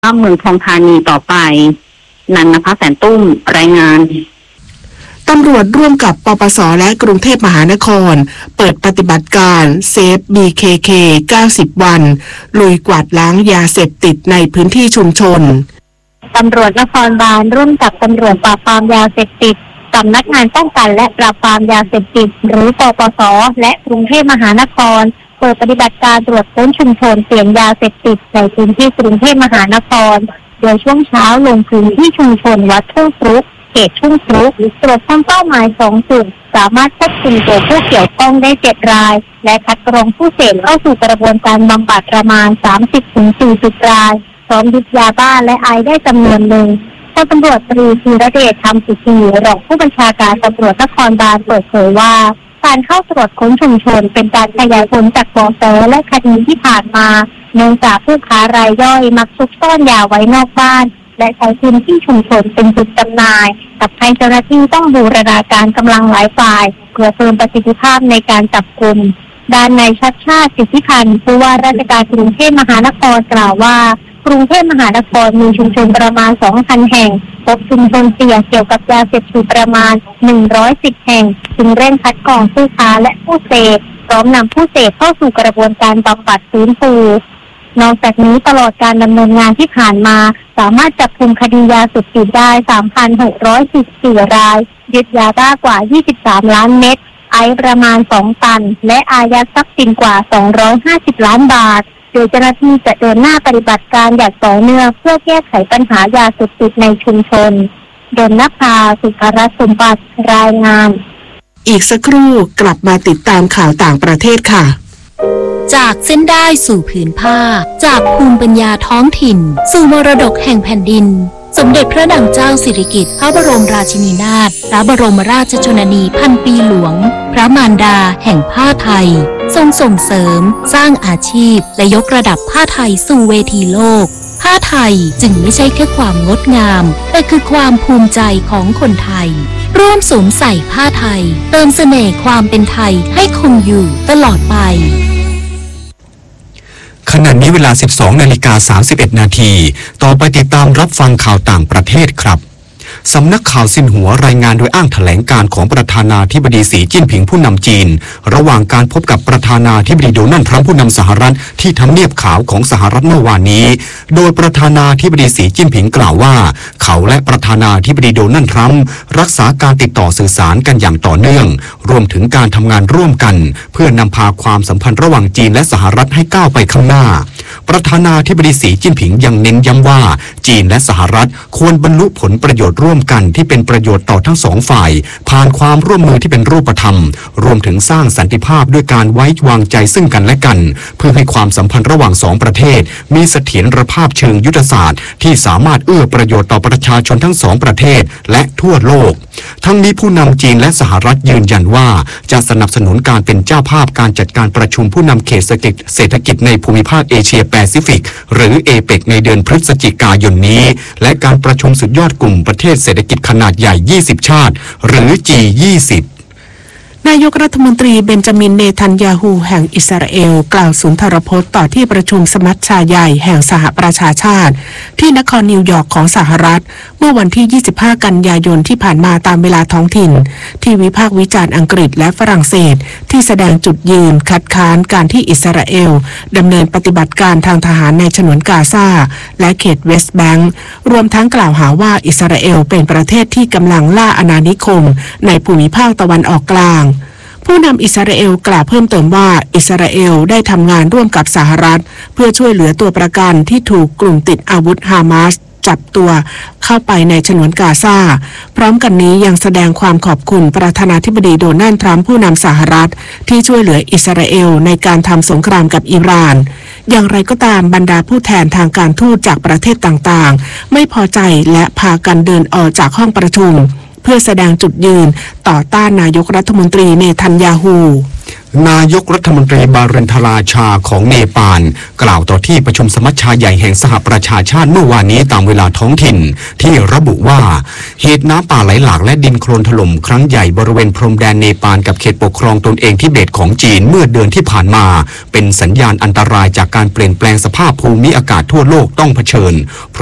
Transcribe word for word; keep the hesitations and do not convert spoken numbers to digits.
เมืองทองธานีต่อไปนันนภแสนตุ้มรายงานตำรวจร่วมกับปปสและกรุงเทพมหานครเปิดปฏิบัติการเซฟ บี เค เค เก้าสิบ วันลุยกวาดล้างยาเสพติดในพื้นที่ชุมชนตำรวจนครบาลร่วมกับตำรวจปราบปรามยาเสพติดสำนักงานป้องกันและปราบปรามยาเสพติดหรือปปสและกรุงเทพมหานครเปิดปฏิบัติการตรวจค้นชุมชนเสี่ยงยาเสพติดในพื้นที่กรุงเทพมหานครโดยช่วงเช้าลงพื้นที่ชุมชนวัดทุ่งฟลุกเขตทุ่งฟลุกตรวจค้นเป้าหมายสองจุดสามารถควบคุมตัวผู้เกี่ยวข้องได้เจ็ดรายและคัดกรองผู้เสพเข้าสู่กระบวนการบำบัดประมาณ สามสิบถึงสี่สิบ รายพร้อมยึดยาบ้าและไอซ์ได้จำนวนหนึ่งพลตำรวจตรีธีรเดชธรรมสุธีรองผู้บัญชาการตำรวจนครบาลเปิดเผยว่าการเข้าตรวจค้นชุมชนเป็นการขยายผลจากเบาะแสและคดีที่ผ่านมาเนื่องจากผู้ค้ารายย่อยมักซุกซ่อนยาไว้นอกบ้านและใช้พื้นที่ชุมชนเป็นจุดจำหน่ายทำให้เจ้าหน้าที่ต้องบูรณาการกำลังหลายฝ่ายเพื่อเพิ่มประสิทธิภาพในการจับกุมด้านนายชัชชาติสิทธิพันธ์ผู้ว่าราชการกรุงเทพมหานครกล่าวว่ากรุงเทพมหานครมีชุมชนประมาณ สองพัน แห่งพบชุมชนเสี่ยงเกี่ยวกับยาเสพติดประมาณหนึ่งร้อยสิบแห่งจึงเร่งคัดกรองผู้ค้าและผู้เสพพร้อมนำผู้เสพเข้าสู่กระบวนการบำบัดฟื้นฟูนอกจากนี้ตลอดการดำเนินงานที่ผ่านมาสามารถจับกุมคดียาเสพติดได้ สามพันหกร้อยสิบสี่ รายยึดยาบ้ากว่ายี่สิบสามล้านเม็ดไอซ์ประมาณสองตันและอายัดทรัพย์สินกว่าสองร้อยห้าสิบล้านบาทโดยเจ้าหน้าที่จะเดินหน้าปฏิบัติการอย่างต่อเนื่องเพื่อแก้ไขปัญหายาเสพติดในชุมชนดลนภา สุภรัตน์สมบัติรายงานอีกสักครู่กลับมาติดตามข่าวต่างประเทศค่ะจากเส้นได้สู่ผืนผ้าจากภูมิปัญญาท้องถิ่นสู่มรดกแห่งแผ่นดินสมเด็จพระนางเจ้าสิริกิติ์พระบรมราชินีนาถพระบรมราชชนนีพันปีหลวงพระมารดาแห่งผ้าไทยทรงส่งเสริมสร้างอาชีพและยกระดับผ้าไทยสู่เวทีโลกผ้าไทยจึงไม่ใช่แค่ความงดงามแต่คือความภูมิใจของคนไทยร่วมสวมใส่ผ้าไทยเติมเสน่ห์ความเป็นไทยให้คงอยู่ตลอดไปขณะนี้เวลา สิบสองนาฬิกาสามสิบเอ็ด นาทีต่อไปติดตามรับฟังข่าวต่างประเทศครับสำนักข่าวซินหัวรายงานโดยอ้างแถลงการของประธานาธิบดีสีจิ้นผิงผู้นำจีนระหว่างการพบกับประธานาธิบดีโดนัลด์ทรัมป์ผู้นำสหรัฐที่ทำเนียบขาวของสหรัฐเมื่อวานนี้โดยประธานาธิบดีสีจิ้นผิงกล่าวว่าเขาและประธานาธิบดีโดนัลด์ทรัมป์รักษาการติดต่อสื่อสารกันอย่างต่อเนื่องรวมถึงการทำงานร่วมกันเพื่อนำพาความสัมพันธ์ระหว่างจีนและสหรัฐให้ก้าวไปข้างหน้าประธานาธิบดีสีจิ้นผิงยังเน้นย้ำว่าจีนและสหรัฐควรบรรลุผลประโยชน์ร่วมกันที่เป็นประโยชน์ต่อทั้งสองฝ่ายผ่านความร่วมมือที่เป็นรูปธรรมรวมถึงสร้างสันติภาพด้วยการไว้วางใจซึ่งกันและกันเพื่อให้ความสัมพันธ์ระหว่างสองประเทศมีเสถียรภาพเชิงยุทธศาสตร์ที่สามารถเอื้อประโยชน์ต่อประชาชนทั้งสองประเทศและทั่วโลกทั้งนี้ผู้นำจีนและสหรัฐยืนยันว่าจะสนับสนุนการเป็นเจ้าภาพการจัดการประชุมผู้นำเขตเศรษฐกิจในภูมิภาคเอเชียแปซิฟิกหรือเอเปกในเดือนพฤศจิกายนนี้และการประชุมสุดยอดกลุ่มประเทศเศรษฐกิจขนาดใหญ่ยี่สิบชาติหรือ จี ยี่สิบนายกรัฐมนตรีเบนจามินเนทันยาฮูแห่งอิสราเอลกล่าวสุนทรพจน์ต่อที่ประชุมสมัชชาใหญ่แห่งสหประชาชาติที่นครนิวยอร์กของสหรัฐเมื่อวันที่ยี่สิบห้ากันยายนที่ผ่านมาตามเวลาท้องถิ่นที่วิพากษ์วิจารณ์อังกฤษและฝรั่งเศสที่แสดงจุดยืนคัดค้านการที่อิสราเอลดำเนินปฏิบัติการทางทหารในฉนวนกาซาและเขตเวสต์แบงก์รวมทั้งกล่าวหาว่าอิสราเอลเป็นประเทศที่กำลังล่าอาณานิคมในภูมิภาคตะวันออกกลางผู้นำอิสราเอลกล่าวเพิ่มเติมว่าอิสราเอลได้ทำงานร่วมกับสหรัฐเพื่อช่วยเหลือตัวประกันที่ถูกกลุ่มติดอาวุธฮามาสจับตัวเข้าไปในฉนวนกาซาพร้อมกันนี้ยังแสดงความขอบคุณประธานาธิบดีโดนัลด์ทรัมป์ผู้นำสหรัฐที่ช่วยเหลืออิสราเอลในการทำสงครามกับอิหร่านอย่างไรก็ตามบรรดาผู้แทนทางการทูตจากประเทศต่างๆไม่พอใจและพากันเดินออกจากห้องประชุมเพื่อแสดงจุดยืนต่อต้านนายกรัฐมนตรีเนทันยาฮูนายกรัฐมนตรีบาเรนทราชาของเนปาลกล่าวต่อที่ประชุมสมัชชาใหญ่แห่งสหประชาชาติเมื่อวานนี้ตามเวลาท้องถิ่นที่ระบุว่าเหตุน้ำป่าไหลหลากและดินโคลนถล่มครั้งใหญ่บริเวณพรมแดนเนปาลกับเขตปกครองตนเองทิเบตของจีนเมื่อเดือนที่ผ่านมาเป็นสัญญาณอันตรายจากการเปลี่ยนแปลงสภาพภูมิอากาศทั่วโลกต้องเผชิญ